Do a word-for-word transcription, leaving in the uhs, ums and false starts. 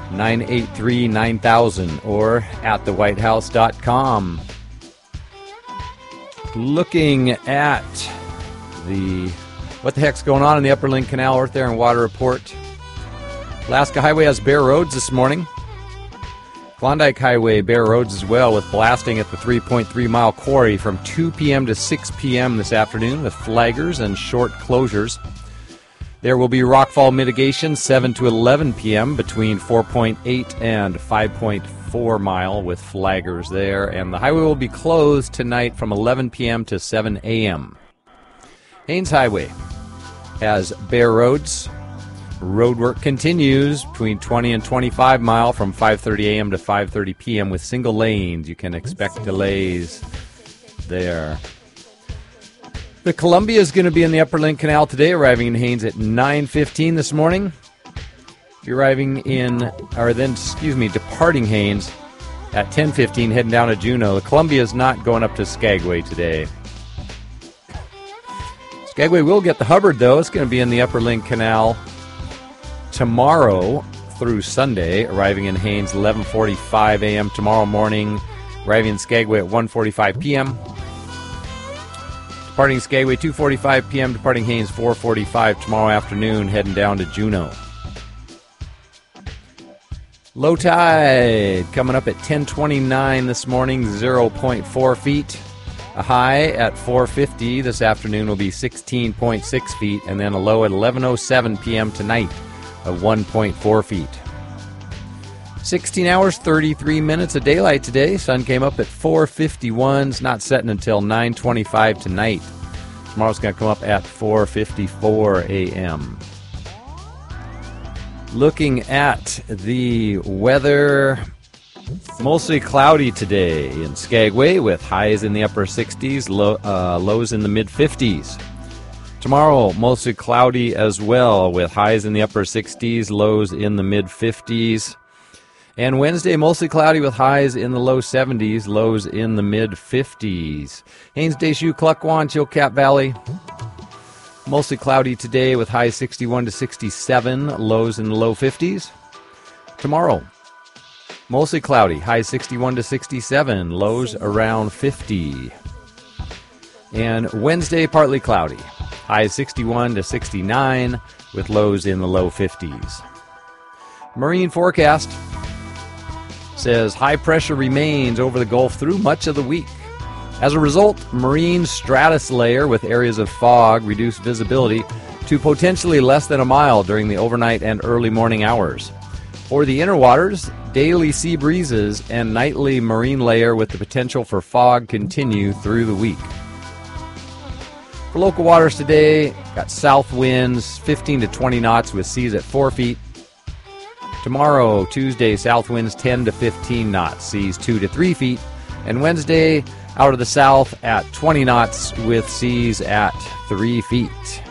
nine eight three, nine thousand or at the white house dot com. Looking at the what the heck's going on in the Upper Link Canal Earth, Air, and Water Report. Alaska Highway has bare roads this morning. Klondike Highway, bare roads as well, with blasting at the three point three mile quarry from two p.m. to six p.m. this afternoon with flaggers and short closures. There will be rockfall mitigation seven to eleven p.m. between four point eight and five point four mile with flaggers there. And the highway will be closed tonight from eleven p.m. to seven a.m. Haines Highway has bare roads. Road work continues between twenty and twenty-five mile from five thirty a.m. to five thirty p.m. with single lanes. You can expect delays there. The Columbia is going to be in the Upper Link Canal today, arriving in Haines at nine fifteen this morning. You're arriving in, or then, excuse me, departing Haines at ten fifteen, heading down to Juneau. The Columbia is not going up to Skagway today. Skagway will get the Hubbard, though. It's going to be in the Upper Link Canal tomorrow through Sunday, arriving in Haines eleven forty-five a.m. tomorrow morning, arriving in Skagway at one forty-five p.m. Departing Skagway two forty-five p.m., departing Haines four forty-five tomorrow afternoon, heading down to Juneau. Low tide coming up at ten twenty-nine this morning, zero point four feet. A high at four fifty this afternoon will be sixteen point six feet, and then a low at eleven oh seven p.m. tonight of one point four feet. sixteen hours, thirty-three minutes of daylight today. Sun came up at four fifty-one. It's not setting until nine twenty-five tonight. Tomorrow's going to come up at four fifty-four a.m. Looking at the weather, mostly cloudy today in Skagway with highs in the upper sixties, low, uh, lows in the mid-fifties. Tomorrow, mostly cloudy as well, with highs in the upper sixties, lows in the mid-fifties. And Wednesday, mostly cloudy with highs in the low seventies, lows in the mid-fifties. Haines, Deschutes, Klukwan, Chilkat Valley, mostly cloudy today with highs sixty-one to sixty-seven, lows in the low fifties. Tomorrow, mostly cloudy, highs sixty-one to sixty-seven, lows around fifty. And Wednesday, partly cloudy. Highs sixty-one to sixty-nine with lows in the low fifties. Marine forecast says high pressure remains over the Gulf through much of the week. As a result, marine stratus layer with areas of fog reduce visibility to potentially less than a mile during the overnight and early morning hours. For the inner waters, daily sea breezes and nightly marine layer with the potential for fog continue through the week. For local waters today, got south winds fifteen to twenty knots with seas at four feet. Tomorrow, Tuesday, south winds ten to fifteen knots, seas two to three feet. And Wednesday, out of the south at twenty knots with seas at three feet.